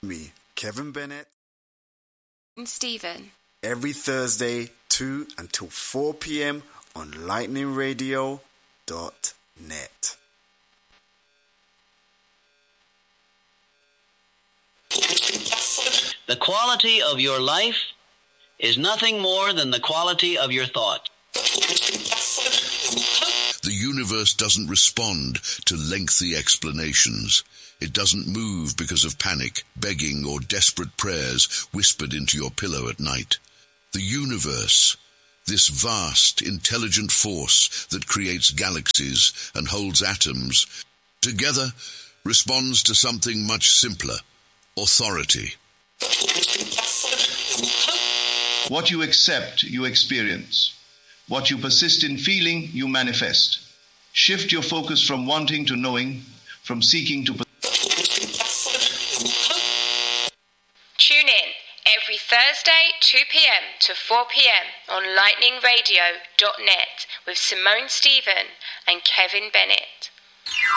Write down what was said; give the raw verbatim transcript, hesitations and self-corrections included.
Me, Kevin Bennett. And Stephen. Every Thursday, two until four p.m. on lightning radio dot net. The quality of your life is nothing more than the quality of your thought. The universe doesn't respond to lengthy explanations. It doesn't move because of panic, begging, or desperate prayers whispered into your pillow at night. The universe, this vast, intelligent force that creates galaxies and holds atoms, together responds to something much simpler: authority. What you accept, you experience. What you persist in feeling, you manifest. Shift your focus from wanting to knowing, from seeking to... Tune in every Thursday, two p.m. to four p.m. on lightning radio dot net with Simone Stephen and Kevin Bennett.